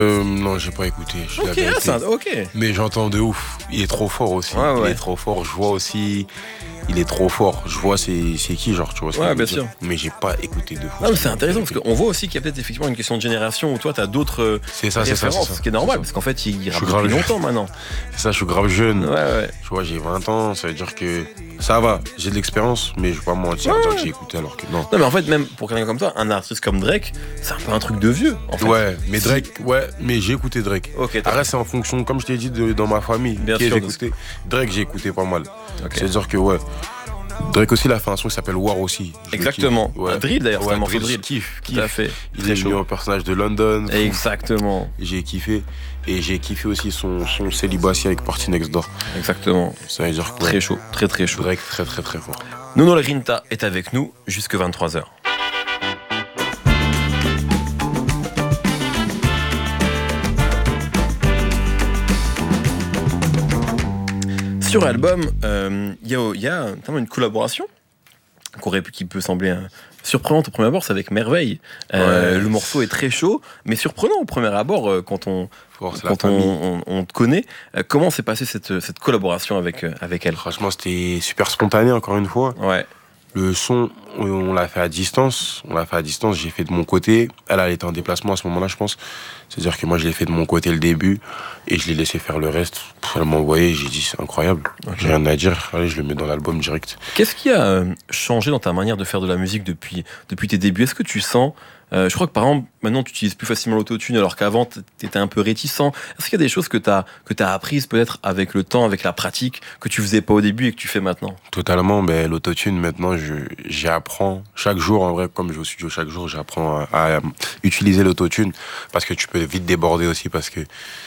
Non, j'ai pas écouté. Je suis Ok, la vérité. ok. Mais j'entends de ouf. Il est trop fort aussi. Ouais, Il ouais. est trop fort. Je vois aussi. Il est trop fort. Je vois c'est qui, genre, tu vois ce que Ouais, je veux bien dire. sûr. Mais j'ai pas écouté de fou. Non, mais c'est intéressant parce qu'on voit aussi qu'il y a peut-être effectivement une question de génération où toi t'as d'autres C'est ça, références, ce qui est normal parce qu'en fait il rappe depuis longtemps maintenant. C'est ça, je suis grave jeune. Ouais. Tu vois, j'ai 20 ans. Ça veut dire que ça va. J'ai de l'expérience, mais je vais pas mentir dire que j'ai écouté alors que non. Non, mais en fait, même pour quelqu'un comme toi, un artiste comme Drake, c'est un peu un truc de vieux. En fait. Ouais, mais Drake, mais j'ai écouté Drake. Ok, Après, c'est en fonction, comme je t'ai dit, dans ma famille. Bien Qui sûr, j'ai écouté. Drake, j'ai écouté pas mal. Ok. C'est-à-dire que, ouais. Drake aussi, il a fait un son qui s'appelle War aussi. Je le Exactement. kiffe. Ouais. Un drill d'ailleurs, c'est un morceau de drill. drill. Kiffe. Tout à fait. Il Très est venu chaud. au personnage de London. Exactement. J'ai kiffé. Et j'ai kiffé aussi son Célibatie avec Party Next Door. Exactement. Ça veut dire que Très chaud. Très chaud. Drake, très fort. Nono La Grinta est avec nous jusque 23h. Sur l'album, il y a notamment une collaboration qui peut sembler surprenante au premier abord, c'est avec Merveille. Le morceau est très chaud, mais surprenant au premier abord quand on te connaît. Comment s'est passée cette collaboration avec elle? Franchement, c'était super spontané, encore une fois. Ouais. Le son, on l'a fait à distance. J'ai fait de mon côté. Elle était en déplacement à ce moment-là, je pense. C'est-à-dire que moi, je l'ai fait de mon côté le début et je l'ai laissé faire le reste. Elle m'a envoyé, j'ai dit c'est incroyable. Okay. J'ai rien à dire. Allez, je le mets dans l'album direct. Qu'est-ce qui a changé dans ta manière de faire de la musique depuis tes débuts? Est-ce que tu sens je crois que par exemple, maintenant tu utilises plus facilement l'autotune alors qu'avant tu étais un peu réticent. Est-ce qu'il y a des choses que tu as apprises peut-être avec le temps, avec la pratique, que tu faisais pas au début et que tu fais maintenant? Totalement, l'autotune maintenant j'apprends chaque jour, en vrai, comme je vais au studio chaque jour, j'apprends à utiliser l'autotune parce que tu peux vite déborder aussi parce que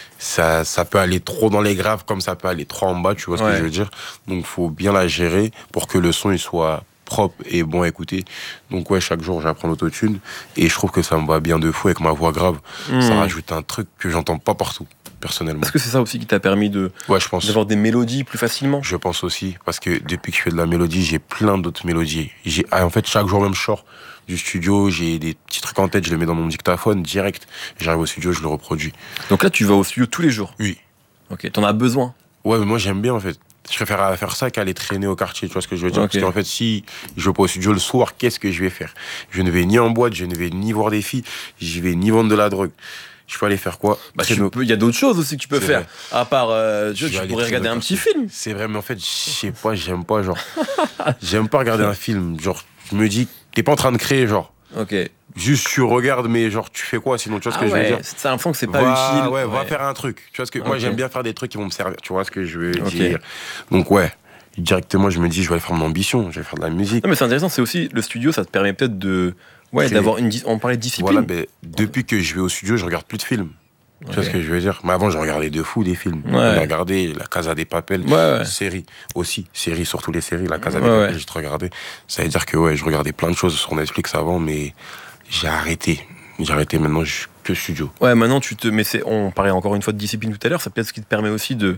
ça peut aller trop dans les graves comme ça peut aller trop en bas, tu vois ce que je veux dire. Donc faut bien la gérer pour que le son il soit propre et bon à écouter. Donc ouais, chaque jour j'apprends l'autotune et je trouve que ça me va bien de fou avec ma voix grave. Ça rajoute un truc que j'entends pas partout, personnellement. Est-ce que c'est ça aussi qui t'a permis je pense. d'avoir des mélodies plus facilement? Je pense aussi, parce que depuis que je fais de la mélodie, j'ai plein d'autres mélodies. En fait, chaque jour même, je sors du studio, j'ai des petits trucs en tête, je les mets dans mon dictaphone direct. J'arrive au studio, je le reproduis. Donc là, tu vas au studio tous les jours? Oui. Ok, t'en as besoin? Ouais, mais moi j'aime bien en fait. Je préfère faire ça qu'aller traîner au quartier, tu vois ce que je veux dire. Parce qu'en fait, si je vais pas au studio le soir, qu'est-ce que je vais faire? Je ne vais ni en boîte, je ne vais ni voir des filles, je vais ni vendre de la drogue. Je peux aller faire quoi? Il y a d'autres choses aussi que tu peux faire. Vrai. À part, tu pourrais regarder un petit film. C'est vrai, mais en fait, je sais pas, j'aime pas, genre. J'aime pas regarder un film. Genre, je me dis, t'es pas en train de créer, genre. Ok. Juste tu regardes, mais genre tu fais quoi sinon, tu vois ce que je veux dire? C'est l'impression que c'est pas utile. Ouais, va faire un truc. Tu vois ce que moi j'aime bien faire des trucs qui vont me servir. Tu vois ce que je veux dire? Donc ouais, directement je me dis je vais aller faire mon ambition, je vais faire de la musique. Non mais c'est intéressant, c'est aussi le studio, ça te permet peut-être d'avoir on parlait de discipline. Voilà, depuis que je vais au studio, je regarde plus de films. Tu vois ce que je veux dire? Mais avant, je regardais de fou des films. J'ai regardé La Casa des Papel, série aussi, surtout les séries, La Casa des Papel, j'ai trop regardé. Ça veut dire que je regardais plein de choses sur Netflix avant, mais j'ai arrêté. Maintenant, je suis que studio. Ouais, maintenant on parlait encore une fois de discipline tout à l'heure, c'est peut-être ce qui te permet aussi de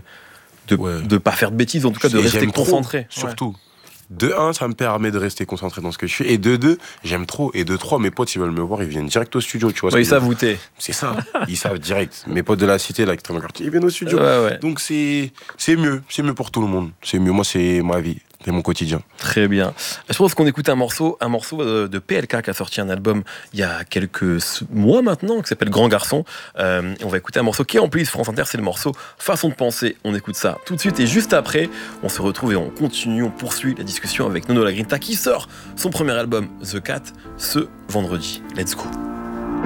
pas faire de bêtises, en tout cas de rester concentré. Surtout. De 1, ça me permet de rester concentré dans ce que je fais. Et de 2, j'aime trop. Et de 3, mes potes, ils veulent me voir, ils viennent direct au studio. Tu vois ils savent où t'es. C'est ça. Ils savent direct. Mes potes de la cité, là, qui traînent dans le quartier, ils viennent au studio. Donc c'est mieux. C'est mieux pour tout le monde. C'est mieux. Moi, c'est ma vie. C'est mon quotidien. Très bien. Je pense qu'on écoute un morceau de PLK qui a sorti un album il y a quelques mois maintenant, qui s'appelle Grand Garçon. Et on va écouter un morceau qui est en playlist France Inter, c'est le morceau Façon de penser. On écoute ça tout de suite et juste après, on se retrouve et on continue, on poursuit la discussion avec Nono La Grinta qui sort son premier album The Cat ce vendredi. Let's go.